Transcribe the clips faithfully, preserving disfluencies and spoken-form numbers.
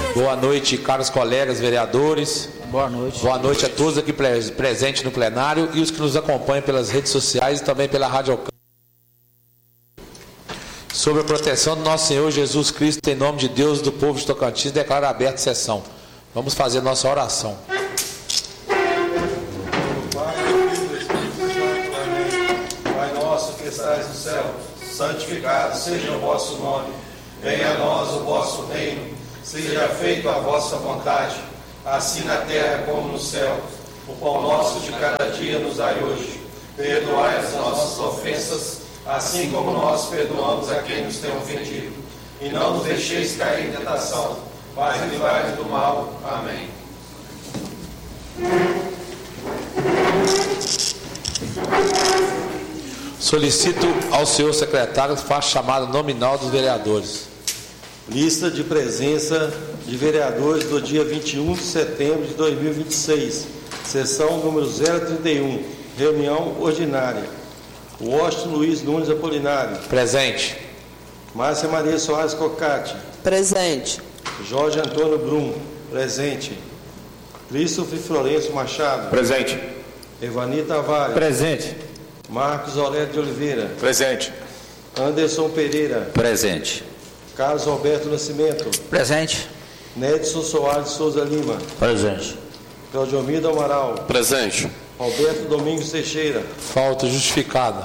Boa noite, caros colegas vereadores. Boa noite. Boa noite a todos aqui presentes no plenário e os que nos acompanham pelas redes sociais e também pela Rádio Alcântara. Sob a proteção do nosso Senhor Jesus Cristo, em nome de Deus, do povo de Tocantins, declaro aberta a sessão. Vamos fazer nossa oração. Pai nosso que estais no céu, santificado seja o vosso nome. Venha a nós o vosso reino. Seja feita a vossa vontade, assim na terra como no céu. O pão nosso de cada dia nos dai hoje. Perdoai as nossas ofensas, assim como nós perdoamos a quem nos tem ofendido. E não nos deixeis cair em tentação, mas livrai-nos do mal. Amém. Solicito ao senhor secretário que faça chamada nominal dos vereadores. Lista de presença de vereadores do dia vinte e um de setembro de dois mil e vinte e seis, sessão número zero trinta e um, reunião ordinária. Washington Luiz Nunes Apolinário. Presente. Márcia Maria Soares Cocati. Presente. Jorge Antônio Brum. Presente. Christopher Florencio Machado. Presente. Evani Tavares. Presente. Marcos Aurélio de Oliveira. Presente. Anderson Pereira. Presente. Carlos Alberto Nascimento. Presente. Nedson Soares Souza Lima. Presente. Claudiomir do Amaral. Presente. Roberto Domingos Teixeira. Falta justificada.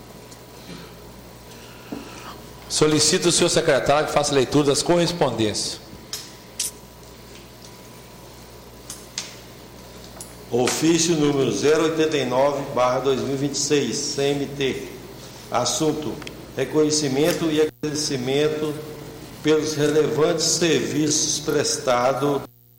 Solicito o senhor secretário que faça leitura das correspondências. Ofício número zero oitenta e nove barra dois mil e vinte e seis, C M T. Assunto: reconhecimento e agradecimento pelos relevantes serviços prestados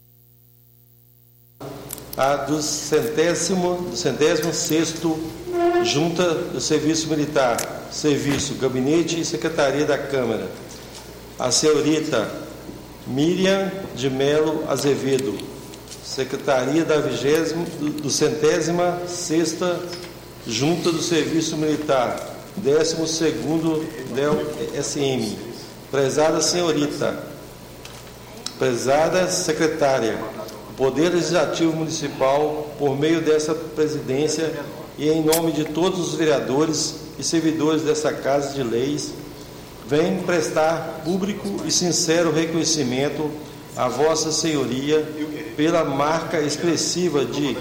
a do centésimo, do centésimo sexto Junta do Serviço Militar, Serviço, Gabinete e Secretaria da Câmara. A senhorita Miriam de Melo Azevedo, Secretaria da vigésima, do, do centésima sexta Junta do Serviço Militar, décimo segundo D E L S M. Prezada senhorita, prezada secretária, o Poder Legislativo Municipal, por meio dessa presidência e em nome de todos os vereadores e servidores dessa Casa de Leis, vem prestar público e sincero reconhecimento a Vossa Senhoria pela marca expressiva de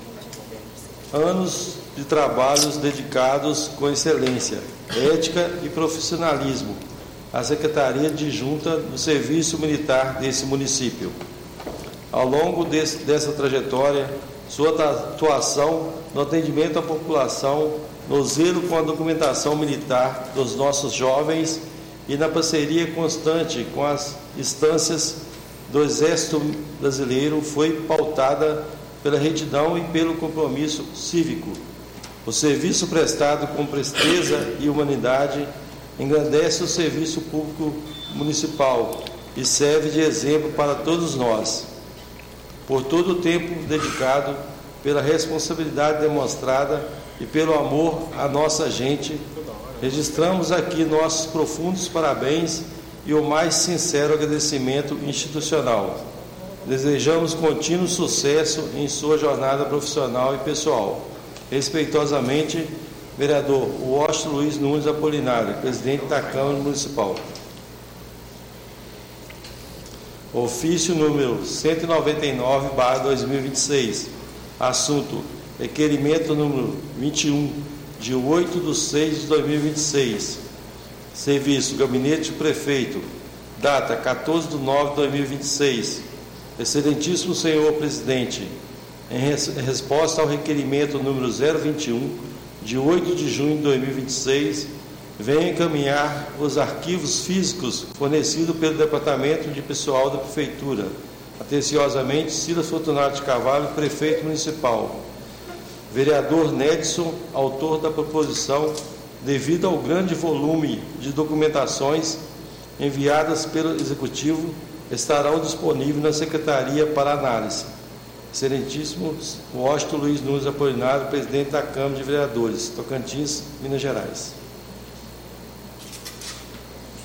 anos de trabalhos dedicados com excelência, ética e profissionalismo à Secretaria Adjunta do Serviço Militar desse município. Ao longo desse, dessa trajetória, sua atuação no atendimento à população, no zelo com a documentação militar dos nossos jovens e na parceria constante com as instâncias do Exército Brasileiro foi pautada pela retidão e pelo compromisso cívico. O serviço prestado com presteza e humanidade engrandece o serviço público municipal e serve de exemplo para todos nós. Por todo o tempo dedicado, pela responsabilidade demonstrada e pelo amor à nossa gente, registramos aqui nossos profundos parabéns e o mais sincero agradecimento institucional. Desejamos contínuo sucesso em sua jornada profissional e pessoal. Respeitosamente, vereador Washington Luiz Nunes Apolinário, presidente da Câmara Municipal. Ofício número cento e noventa e nove barra dois mil e vinte e seis. Assunto: requerimento número vinte e um, de oito de seis de dois mil e vinte e seis. Serviço: Gabinete do Prefeito. Data: quatorze de nove de dois mil e vinte e seis. Excelentíssimo senhor presidente, em res, resposta ao requerimento número zero vinte e um, de oito de junho de dois mil e vinte e seis, venho encaminhar os arquivos físicos fornecidos pelo Departamento de Pessoal da Prefeitura. Atenciosamente, Silas Fortunato de Carvalho, Prefeito Municipal. Vereador Nedson, autor da proposição, devido ao grande volume de documentações enviadas pelo Executivo, estarão disponíveis na Secretaria para análise. Excelentíssimo Washington Luiz Nunes Apolinário, presidente da Câmara de Vereadores, Tocantins, Minas Gerais.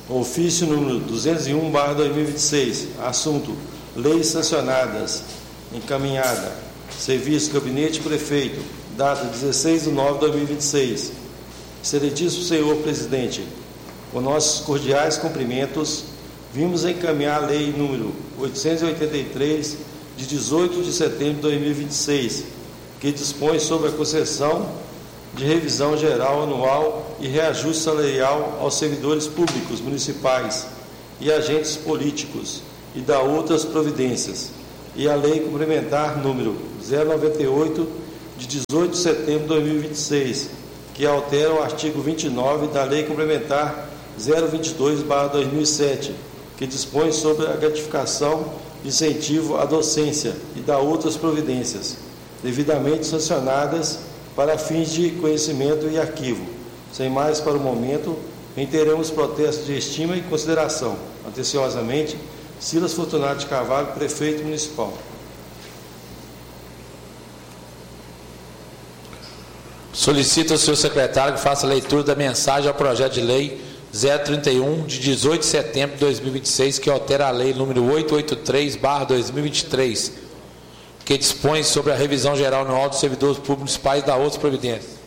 Ofício número duzentos e um barra dois mil e vinte e seis, assunto: leis sancionadas, encaminhada, serviço Gabinete Prefeito, data dezesseis de nove de dois mil e vinte e seis. Excelentíssimo senhor presidente, com nossos cordiais cumprimentos, vimos encaminhar a lei número oitocentos e oitenta e três, de dezoito de setembro de dois mil e vinte e seis, que dispõe sobre a concessão de revisão geral anual e reajuste salarial aos servidores públicos municipais e agentes políticos e da outras providências, e a lei complementar número zero noventa e oito, de dezoito de setembro de dois mil e vinte e seis, que altera o artigo vinte e nove da lei complementar zero vinte e dois barra dois mil e sete, que dispõe sobre a gratificação de incentivo à docência e da outras providências, devidamente sancionadas para fins de conhecimento e arquivo. Sem mais para o momento, reiteramos protestos de estima e consideração. Atenciosamente, Silas Fortunato de Carvalho, Prefeito Municipal. Solicito ao senhor secretário que faça a leitura da mensagem ao projeto de lei zero trinta e um, de dezoito de setembro de dois mil e vinte e seis, que altera a lei número oitocentos e oitenta e três barra dois mil e vinte e três, que dispõe sobre a revisão geral anual dos servidores públicos municipais e da outras providências.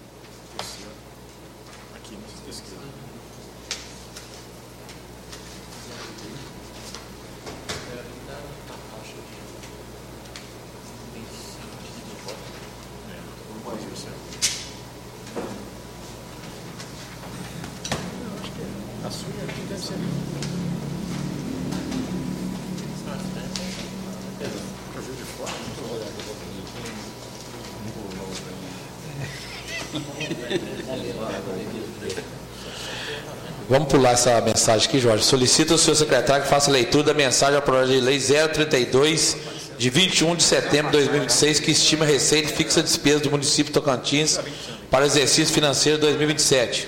Vamos pular essa mensagem aqui, Jorge. Solicito ao senhor secretário que faça a leitura da mensagem ao projeto de lei zero trinta e dois, de vinte e um de setembro de dois mil e vinte e seis, que estima receita e fixa despesas do município de Tocantins para o exercício financeiro de dois mil e vinte e sete.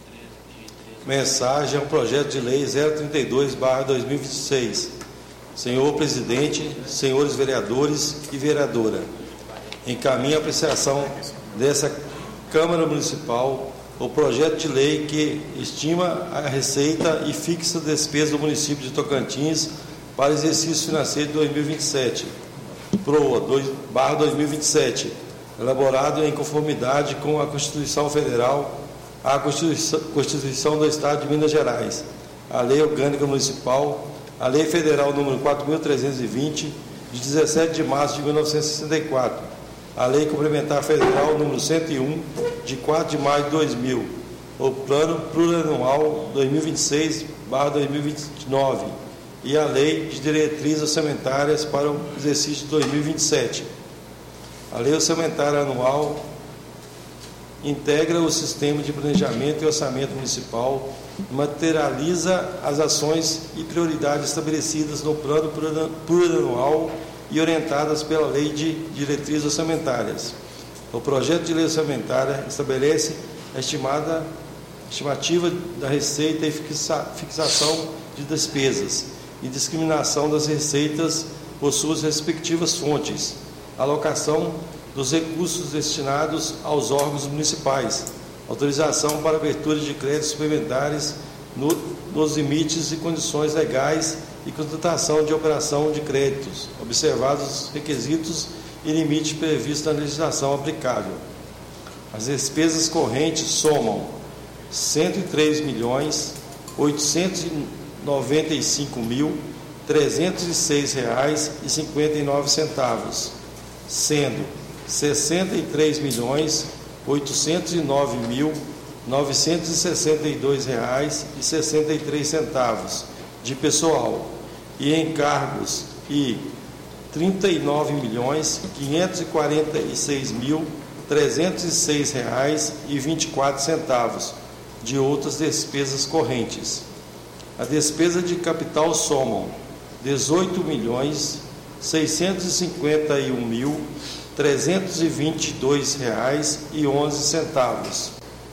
Mensagem ao projeto de lei zero trinta e dois barra dois mil e vinte e seis. Senhor presidente, senhores vereadores e vereadora, encaminho a apreciação dessa Câmara Municipal o projeto de lei que estima a receita e fixa a despesa do município de Tocantins para o exercício financeiro de dois mil e vinte e sete, PROA barra dois mil e vinte e sete, elaborado em conformidade com a Constituição Federal, a Constituição, Constituição do Estado de Minas Gerais, a Lei Orgânica Municipal, a Lei Federal número quatro mil trezentos e vinte, de dezessete de março de mil novecentos e sessenta e quatro, a Lei Complementar Federal número cento e um, de quatro de maio de dois mil, o Plano Plurianual dois mil e vinte e seis barra dois mil e vinte e nove e a Lei de Diretrizes Orçamentárias para o exercício de dois mil e vinte e sete. A Lei Orçamentária Anual integra o Sistema de Planejamento e Orçamento Municipal, materializa as ações e prioridades estabelecidas no Plano Plurianual e orientadas pela Lei de Diretrizes Orçamentárias. O projeto de lei orçamentária estabelece a estimada, estimativa da receita e fixa, fixação de despesas e discriminação das receitas por suas respectivas fontes, alocação dos recursos destinados aos órgãos municipais, autorização para abertura de créditos suplementares no, nos limites e condições legais e contratação de operação de créditos, observados os requisitos e limites previstos na legislação aplicável. As despesas correntes somam cento e três milhões oitocentos e noventa e cinco mil trezentos e seis reais e cinquenta e nove centavos, sendo sessenta e três milhões oitocentos e nove mil novecentos e sessenta e dois reais e sessenta e três centavos de pessoal e encargos e trinta e nove milhões quinhentos e quarenta e seis mil trezentos e seis reais e vinte e quatro centavos de outras despesas correntes. A despesa de capital somam dezoito milhões seiscentos e cinquenta e um mil trezentos e vinte e dois reais e onze centavos,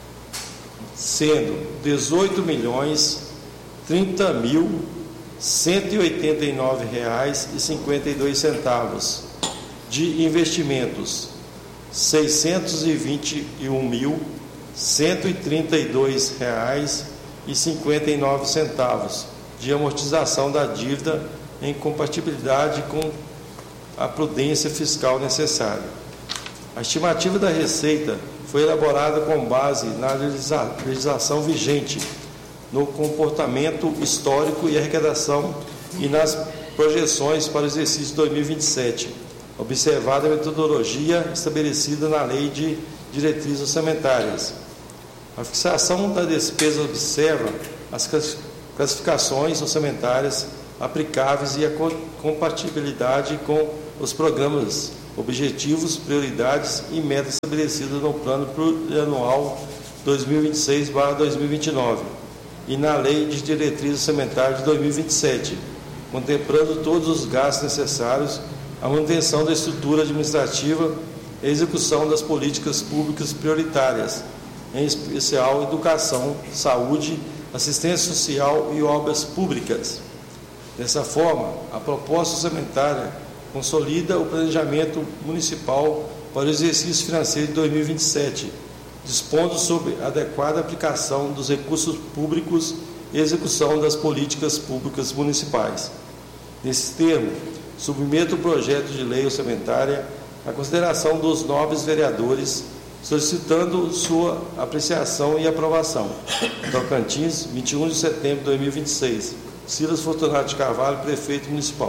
sendo dezoito milhões trinta mil cento e oitenta e nove reais e cinquenta e dois centavos de investimentos, seiscentos e vinte e um mil cento e trinta e dois reais e cinquenta e nove centavos de amortização da dívida em compatibilidade com a prudência fiscal necessária. A estimativa da receita foi elaborada com base na legislação vigente, no comportamento histórico e arrecadação e nas projeções para o exercício dois mil e vinte e sete, observada a metodologia estabelecida na Lei de Diretrizes Orçamentárias. A fixação da despesa observa as classificações orçamentárias aplicáveis e a compatibilidade com os programas, objetivos, prioridades e metas estabelecidas no Plano Plurianual dois mil e vinte e seis barra dois mil e vinte e nove e na Lei de Diretrizes Orçamentárias de dois mil e vinte e sete, contemplando todos os gastos necessários à manutenção da estrutura administrativa e execução das políticas públicas prioritárias, em especial educação, saúde, assistência social e obras públicas. Dessa forma, a proposta orçamentária consolida o planejamento municipal para o exercício financeiro de dois mil e vinte e sete, dispondo sobre a adequada aplicação dos recursos públicos e execução das políticas públicas municipais. Nesse termo, submeto o projeto de lei orçamentária à consideração dos nobres vereadores, solicitando sua apreciação e aprovação. Tocantins, vinte e um de setembro de dois mil e vinte e seis. Silas Fortunato de Carvalho, Prefeito Municipal.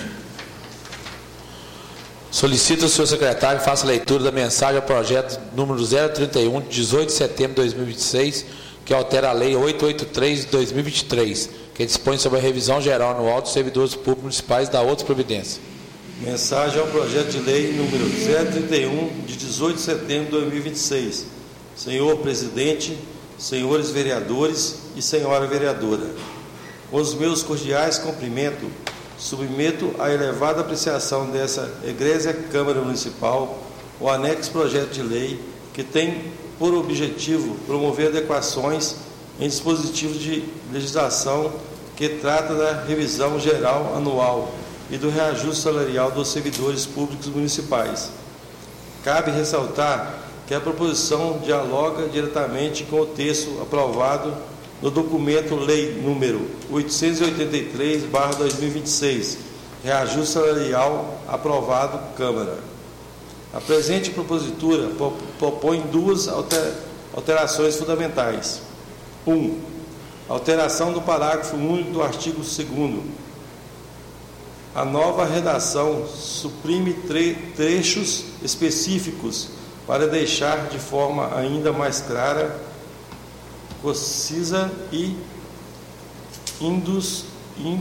Solicito ao senhor secretário que faça a leitura da mensagem ao projeto número zero trinta e um, de dezoito de setembro de dois mil e vinte e seis, que altera a Lei oitocentos e oitenta e três de dois mil e vinte e três, que dispõe sobre a revisão geral anual dos servidores públicos municipais da outra providência. Mensagem ao projeto de lei número zero trinta e um, de dezoito de setembro de dois mil e vinte e seis. Senhor Presidente, senhores vereadores e senhora vereadora, com os meus cordiais cumprimentos, submeto à elevada apreciação dessa egrégia Câmara Municipal o anexo projeto de lei que tem por objetivo promover adequações em dispositivos de legislação que trata da revisão geral anual e do reajuste salarial dos servidores públicos municipais. Cabe ressaltar que a proposição dialoga diretamente com o texto aprovado no documento Lei número oitocentos e oitenta e três barra dois mil e vinte e seis, reajuste salarial aprovado Câmara. A presente propositura propõe duas alterações fundamentais. um. Alteração do parágrafo único do artigo segundo. A nova redação suprime tre trechos específicos para deixar de forma ainda mais clara, concisa e indus, in,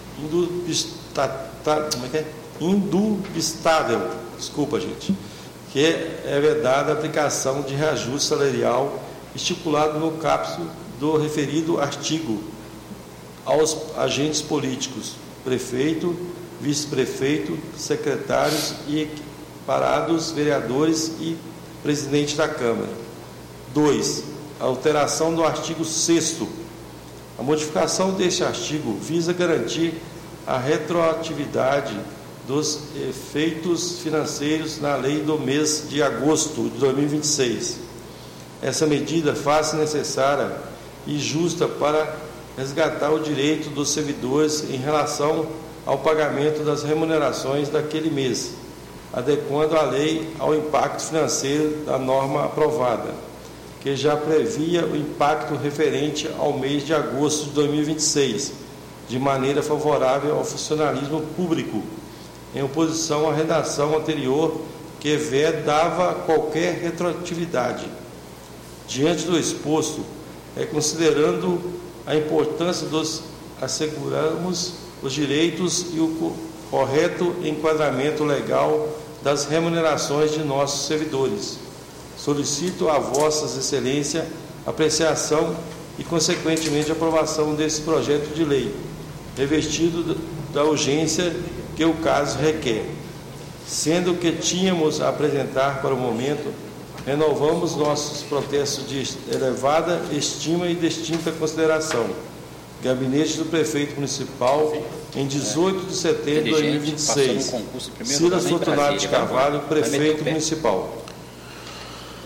como é que é? indubistável, desculpa gente, que é vedada a aplicação de reajuste salarial estipulado no caput do referido artigo aos agentes políticos, prefeito, vice-prefeito, secretários e equiparados, vereadores e presidente da Câmara. dois. A alteração do artigo sexto. A modificação deste artigo visa garantir a retroatividade dos efeitos financeiros na lei do mês de agosto de dois mil e vinte e seis. Essa medida faz-se necessária e justa para resgatar o direito dos servidores em relação ao pagamento das remunerações daquele mês, adequando a lei ao impacto financeiro da norma aprovada, que já previa o impacto referente ao mês de agosto de dois mil e vinte e seis, de maneira favorável ao funcionalismo público, em oposição à redação anterior que vedava qualquer retroatividade. Diante do exposto, é considerando a importância dos assegurarmos os direitos e o correto enquadramento legal das remunerações de nossos servidores, solicito a vossas excelências apreciação e, consequentemente, aprovação desse projeto de lei, revestido da urgência que o caso requer. Sendo que tínhamos a apresentar para o momento, renovamos nossos protestos de elevada estima e distinta consideração. Gabinete do Prefeito Municipal, em dezoito de setembro de dois mil e vinte e seis. Silas Fortunato de Carvalho, Prefeito Municipal.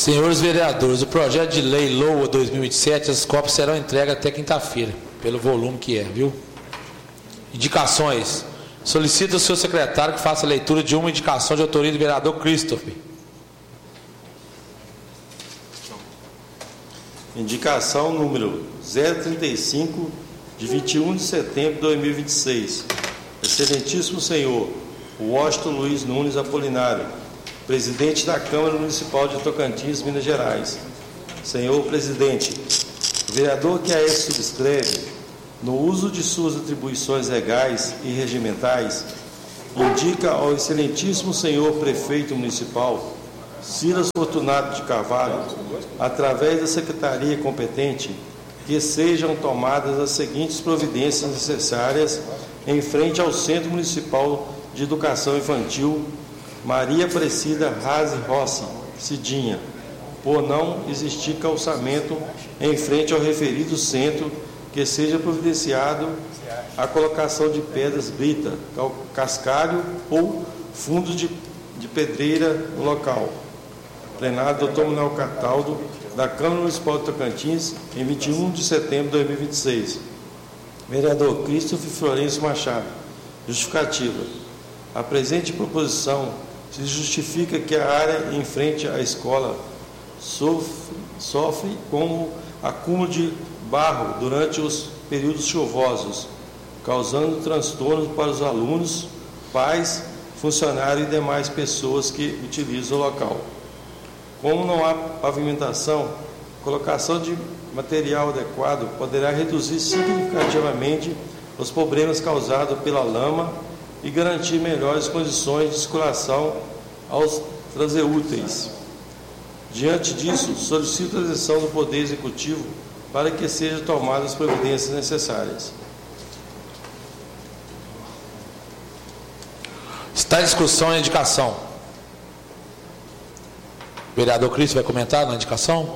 Senhores vereadores, o projeto de lei L O A dois mil e vinte e sete, as cópias serão entregues até quinta-feira, pelo volume que é, viu? Indicações. Solicita o seu secretário que faça a leitura de uma indicação de autoria do vereador Christopher. Indicação número zero trinta e cinco, de vinte e um de setembro de dois mil e vinte e seis. Excelentíssimo senhor Washington Luiz Nunes Apolinário, presidente da Câmara Municipal de Tocantins, Minas Gerais. Senhor presidente, o vereador que a esse subscreve, no uso de suas atribuições legais e regimentais, indica ao excelentíssimo senhor prefeito municipal, Silas Fortunato de Carvalho, através da secretaria competente, que sejam tomadas as seguintes providências necessárias em frente ao Centro Municipal de Educação Infantil Maria Aparecida Razi Rossi, Cidinha, por não existir calçamento em frente ao referido centro, que seja providenciado a colocação de pedras brita, cascalho ou fundos de, de pedreira no local. Plenário doutor Manuel Cataldo, da Câmara Municipal de Tocantins, em vinte e um de setembro de dois mil e vinte e seis. Vereador Christopher Florencio Machado. Justificativa. A presente proposição se justifica que a área em frente à escola sofre, sofre com o acúmulo de barro durante os períodos chuvosos, causando transtornos para os alunos, pais, funcionários e demais pessoas que utilizam o local. Como não há pavimentação, colocação de material adequado poderá reduzir significativamente os problemas causados pela lama e garantir melhores condições de circulação aos transeúntes. Diante disso, solicito a decisão do Poder Executivo para que sejam tomadas as providências necessárias. Está em discussão a indicação. O vereador Cristo vai comentar na indicação?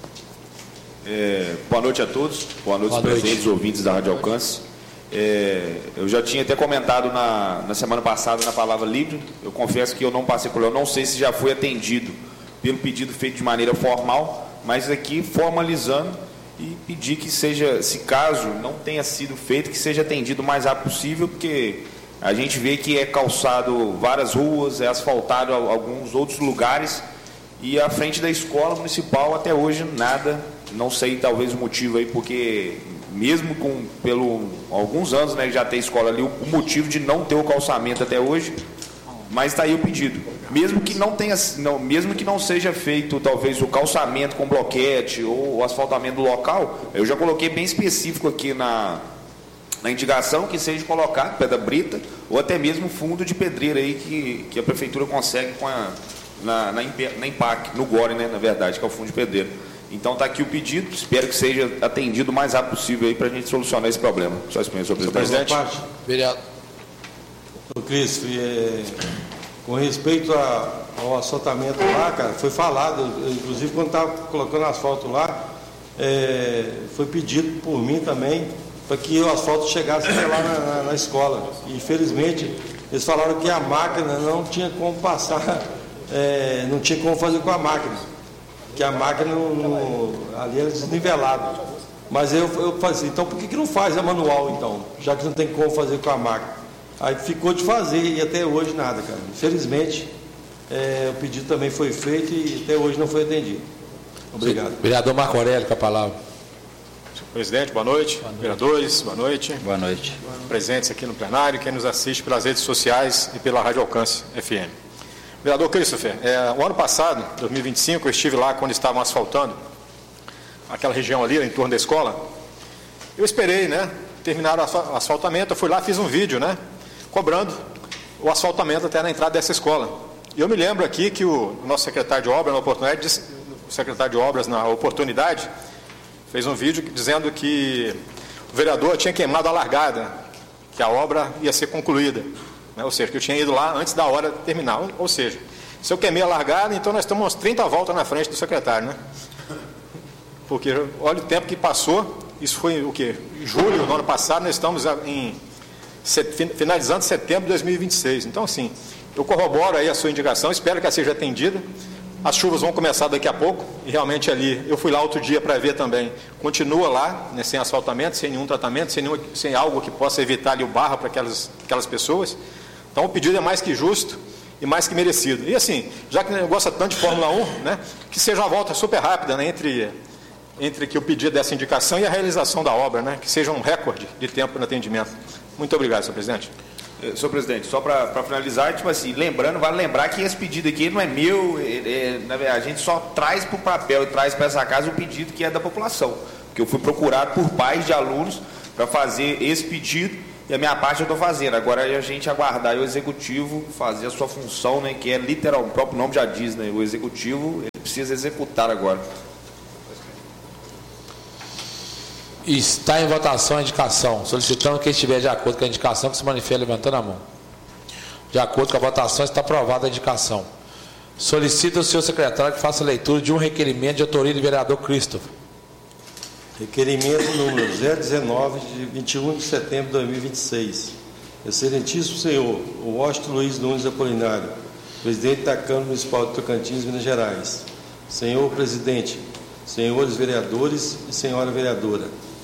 É, boa noite a todos, boa noite aos presentes, ouvintes da Rádio Alcance. É, eu já tinha até comentado na, na semana passada na Palavra Livre. Eu confesso que eu não passei por lá, eu não sei se já foi atendido pelo pedido feito de maneira formal, mas aqui formalizando e pedir que seja, se caso não tenha sido feito, que seja atendido o mais rápido possível, porque a gente vê que é calçado várias ruas, é asfaltado alguns outros lugares, e à frente da escola municipal até hoje nada. Não sei, talvez o motivo aí, porque mesmo com pelo alguns anos, né, já tem escola ali, o motivo de não ter o calçamento até hoje, mas está aí o pedido. Mesmo que não tenha, não, mesmo que não seja feito talvez o calçamento com bloquete ou o asfaltamento do local, eu já coloquei bem específico aqui na, na indicação que seja colocado pedra brita ou até mesmo fundo de pedreira aí que, que a prefeitura consegue com a, na, na, na IMPAC, no Gore, né, na verdade, que é o fundo de pedreira. Então está aqui o pedido, espero que seja atendido o mais rápido possível aí para a gente solucionar esse problema. Só isso mesmo, senhor presidente. Vereador. Ô Cris, é, com respeito a, ao asfaltamento lá, cara, foi falado, eu, inclusive quando estava colocando asfalto lá, é, foi pedido por mim também para que o asfalto chegasse até lá na, na, na escola. E, infelizmente, eles falaram que a máquina não tinha como passar, é, não tinha como fazer com a máquina, que a máquina no, no, ali era desnivelado. Mas eu, eu falei, então por que, que não faz a manual então, já que não tem como fazer com a máquina? Aí ficou de fazer e até hoje nada, cara. Infelizmente, é, o pedido também foi feito e até hoje não foi atendido. Obrigado. Vereador Marco Aurélio, com a palavra. Senhor presidente, boa noite. Boa noite. Vereadores, boa noite. Boa noite. Presentes aqui no plenário, quem nos assiste pelas redes sociais e pela Rádio Alcance F M. Vereador Christopher, é, o ano passado, dois mil e vinte e cinco, eu estive lá quando estavam asfaltando aquela região ali, em torno da escola. Eu esperei, né, terminar o asfaltamento, eu fui lá, fiz um vídeo, né, cobrando o asfaltamento até na entrada dessa escola. E eu me lembro aqui que o nosso secretário de obras, na oportunidade, o secretário de obras, na oportunidade, fez um vídeo dizendo que o vereador tinha queimado a largada, que a obra ia ser concluída. Ou seja, que eu tinha ido lá antes da hora de terminar. Ou seja, se eu queimei a largada, então nós estamos uns trinta voltas na frente do secretário, né? Porque olha o tempo que passou, isso foi o quê? Em julho do ano passado, nós estamos em finalizando setembro de dois mil e vinte e seis. Então, assim, eu corroboro aí a sua indicação, espero que ela seja atendida, As chuvas vão começar daqui a pouco, e realmente ali, eu fui lá outro dia para ver também, continua lá, né, sem asfaltamento, sem nenhum tratamento, sem, nenhum, sem algo que possa evitar ali o barro para aquelas, aquelas pessoas. Então o pedido é mais que justo e mais que merecido. E assim, já que gosta tanto de Fórmula um, né, que seja uma volta super rápida, né, entre, entre que o pedido dessa indicação e a realização da obra, né, que seja um recorde de tempo no atendimento. Muito obrigado, senhor presidente. Senhor presidente, só para finalizar, tipo assim, lembrando, vale lembrar que esse pedido aqui não é meu, é, é, a gente só traz para o papel e traz para essa casa o pedido que é da população, porque eu fui procurado por pais de alunos para fazer esse pedido e a minha parte eu estou fazendo. Agora é a gente aguardar o executivo fazer a sua função, né, que é literal, o próprio nome já diz, né, o executivo ele precisa executar agora. Está em votação a indicação. Solicitando que estiver de acordo com a indicação, que se manifeste levantando a mão. De acordo com a votação, está aprovada a indicação. Solicita o senhor secretário que faça a leitura de um requerimento de autoria do vereador Christopher. Requerimento número zero dezenove, de vinte e um de setembro de dois mil e vinte e seis. Excelentíssimo senhor Washington Luiz Nunes Apolinário, presidente da Câmara Municipal de Tocantins, Minas Gerais. Senhor presidente, senhores vereadores e senhora vereadora.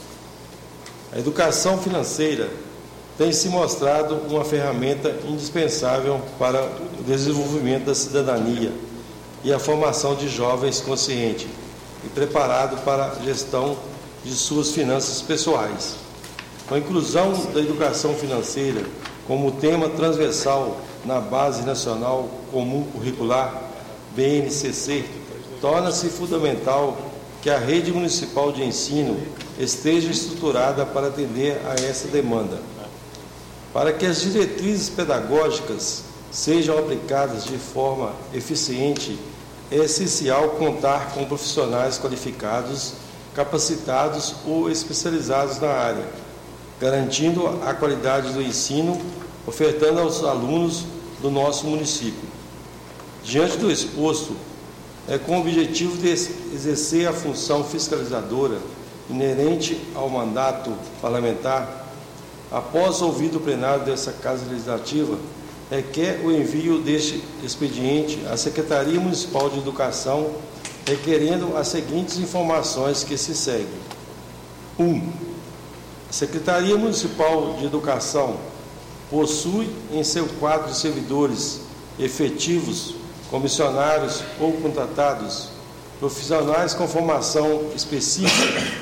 A educação financeira tem se mostrado uma ferramenta indispensável para o desenvolvimento da cidadania e a formação de jovens conscientes e preparados para a gestão de suas finanças pessoais. Com a inclusão da educação financeira como tema transversal na Base Nacional Comum Curricular, B N C C, torna-se fundamental que a rede municipal de ensino esteja estruturada para atender a essa demanda. Para que as diretrizes pedagógicas sejam aplicadas de forma eficiente, é essencial contar com profissionais qualificados, capacitados ou especializados na área, garantindo a qualidade do ensino, ofertando aos alunos do nosso município. Diante do exposto, é com o objetivo de exercer a função fiscalizadora inerente ao mandato parlamentar, após ouvido o plenário dessa Casa Legislativa, requer o envio deste expediente à Secretaria Municipal de Educação, requerendo as seguintes informações que se seguem. um. A Secretaria Municipal de Educação possui em seu quadro de servidores efetivos, comissionários ou contratados, profissionais com formação específica,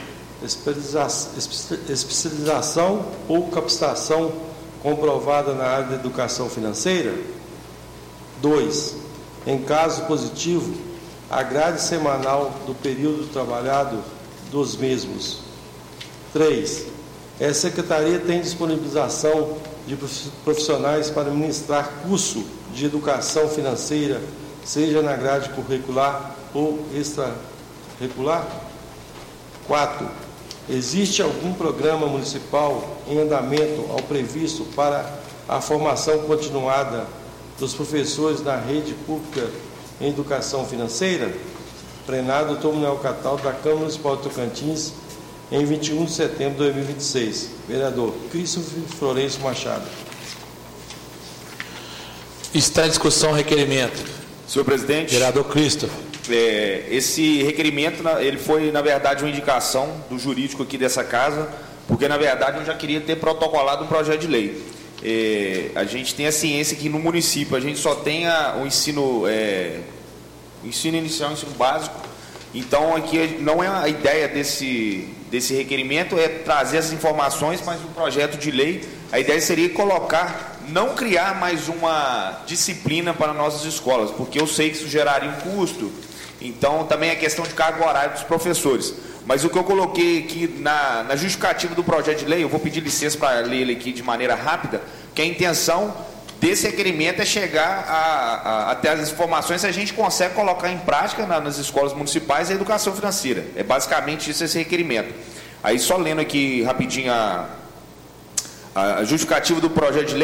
especialização ou capacitação comprovada na área da educação financeira? dois. Em caso positivo, a grade semanal do período trabalhado dos mesmos. três. A Secretaria tem disponibilização de profissionais para ministrar curso de educação financeira, seja na grade curricular ou extracurricular? quatro. Existe algum programa municipal em andamento ao previsto para a formação continuada dos professores na rede pública em educação financeira? Plenário doutor Manuel Cataldo, da Câmara Municipal de Tocantins, em vinte e um de setembro de dois mil e vinte e seis. Vereador Christopher Florencio Machado. Está em discussão o requerimento. Senhor presidente. Vereador Christopher. É, esse requerimento, ele foi, na verdade, uma indicação do jurídico aqui dessa casa, porque, na verdade, eu já queria ter protocolado um projeto de lei. É, a gente tem a ciência que no município a gente só tem a, o ensino, é, o ensino inicial, o ensino básico. Então, aqui não é a ideia desse, desse requerimento, é trazer as informações, mas o projeto de lei, a ideia seria colocar, não criar mais uma disciplina para nossas escolas, porque eu sei que isso geraria um custo. Então, também é questão de carga horária dos professores. Mas o que eu coloquei aqui na, na justificativa do projeto de lei, eu vou pedir licença para ler ele aqui de maneira rápida, que a intenção desse requerimento é chegar a, a, até as informações se a gente consegue colocar em prática na, nas escolas municipais a educação financeira. É basicamente isso, esse requerimento. Aí, só lendo aqui rapidinho a, a justificativa do projeto de lei,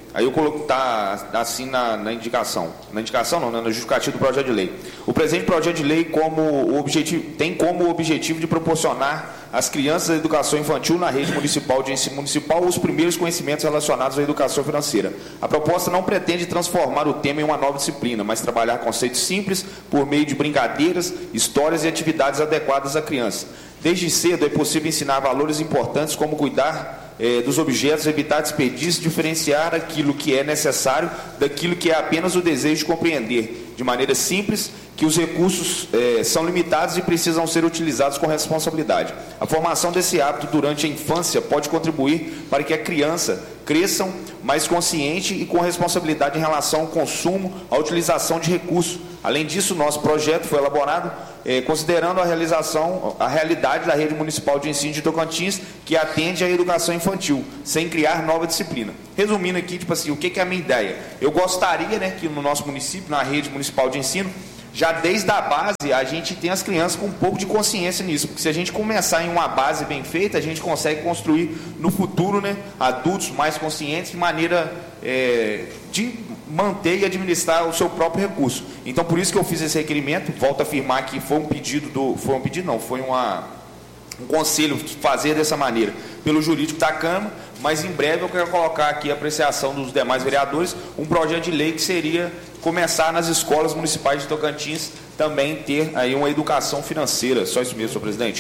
Aí eu coloco, tá assim na, na indicação, na indicação não, na justificativa do projeto de lei. O presente projeto de lei como o objetivo, tem como objetivo de proporcionar às crianças da educação infantil na rede municipal de ensino municipal os primeiros conhecimentos relacionados à educação financeira. A proposta não pretende transformar o tema em uma nova disciplina, mas trabalhar conceitos simples por meio de brincadeiras, histórias e atividades adequadas à criança. Desde cedo é possível ensinar valores importantes como cuidar eh, dos objetos, evitar desperdício, diferenciar aquilo que é necessário daquilo que é apenas o desejo de compreender, de maneira simples, que os recursos eh, são limitados e precisam ser utilizados com responsabilidade. A formação desse hábito durante a infância pode contribuir para que a criança cresça mais consciente e com responsabilidade em relação ao consumo, à utilização de recursos. Além disso, nosso projeto foi elaborado eh, considerando a realização, a realidade da rede municipal de ensino de Tocantins, que atende à educação infantil, sem criar nova disciplina. Resumindo aqui, tipo assim, o que, que é a minha ideia? Eu gostaria, né, que no nosso município, na rede municipal de ensino, já desde a base, a gente tem as crianças com um pouco de consciência nisso, porque se a gente começar em uma base bem feita, a gente consegue construir no futuro, né, adultos mais conscientes de maneira é, de manter e administrar o seu próprio recurso. Então, por isso que eu fiz esse requerimento, volto a afirmar que foi um pedido do, foi um pedido não, foi uma, um conselho fazer dessa maneira pelo jurídico da Câmara, mas em breve eu quero colocar aqui a apreciação dos demais vereadores, um projeto de lei que seria começar nas escolas municipais de Tocantins também ter aí uma educação financeira. Só isso mesmo, senhor presidente.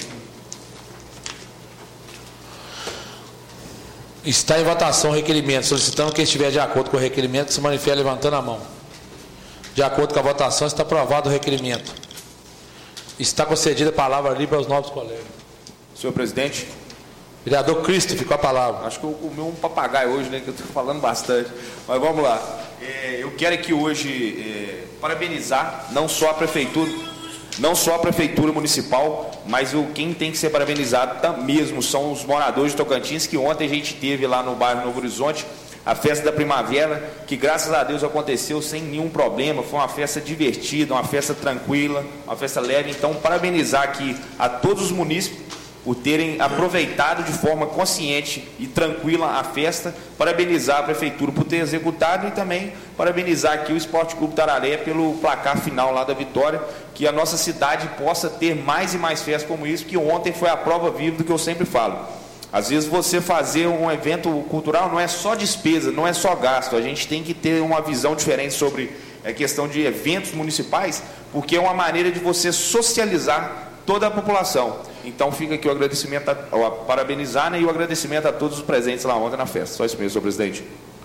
Está em votação o requerimento, solicitando que estiver de acordo com o requerimento, se manifeste levantando a mão. De acordo com a votação, está aprovado o requerimento. Está concedida a palavra livre aos novos colegas. Senhor presidente. Vereador Cristo, ficou a palavra. Acho que eu comi um papagaio hoje, né, que eu estou falando bastante. Mas vamos lá. É, eu quero aqui hoje é, parabenizar não só a prefeitura, não só a prefeitura municipal, mas o, quem tem que ser parabenizado tá, mesmo são os moradores de Tocantins, que ontem a gente teve lá no bairro Novo Horizonte a festa da primavera, que graças a Deus aconteceu sem nenhum problema, foi uma festa divertida, uma festa tranquila, uma festa leve. Então, parabenizar aqui a todos os munícipes por terem aproveitado de forma consciente e tranquila a festa, parabenizar a prefeitura por ter executado e também parabenizar aqui o Esporte Clube Tararé pelo placar final lá da vitória, que a nossa cidade possa ter mais e mais festas como isso, que ontem foi a prova viva do que eu sempre falo. Às vezes você fazer um evento cultural não é só despesa, não é só gasto, a gente tem que ter uma visão diferente sobre a questão de eventos municipais, porque é uma maneira de você socializar toda a população. Então fica aqui o agradecimento, a, a parabenizar, né, e o agradecimento a todos os presentes lá ontem na festa. Só isso mesmo, senhor presidente.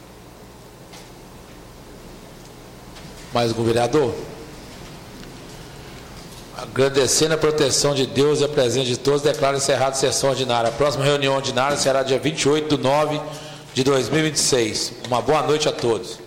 Mais algum vereador? Agradecendo a proteção de Deus e a presença de todos, declaro encerrada a sessão ordinária. A próxima reunião ordinária será dia vinte e oito de nove de dois mil e vinte e seis. Uma boa noite a todos.